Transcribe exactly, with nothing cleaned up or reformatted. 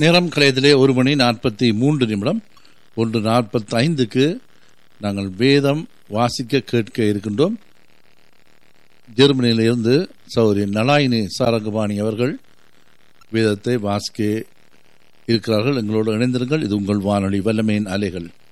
நேரம் கலையத்திலே ஒரு மணி நாற்பத்தி மூன்று நிமிடம். ஒன்று நாற்பத்தி ஐந்துக்கு நாங்கள் வேதம் வாசிக்க கேட்க இருக்கின்றோம். ஜெர்மனியிலிருந்து சௌரி நலாயினி சாரங்கபாணி அவர்கள் வேதத்தை வாசிக்க இருக்கிறார்கள். எங்களோடு இணைந்திருங்கள். இது உங்கள் வானொலி வல்லமையின் அலைகள்.